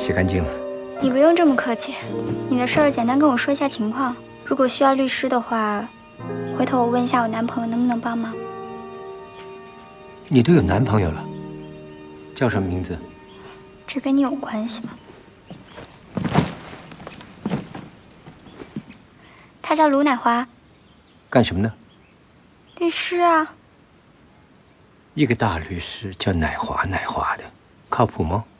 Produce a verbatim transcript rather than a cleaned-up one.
洗干净了。 你不用这么客气，你的事儿简单跟我说一下情况。如果需要律师的话，回头我问一下我男朋友能不能帮忙。 你都有男朋友了，叫什么名字？ 这跟你有关系吗？他叫卢乃华。 干什么的？ 律师啊。 一个大律师叫乃华乃华的，靠谱吗？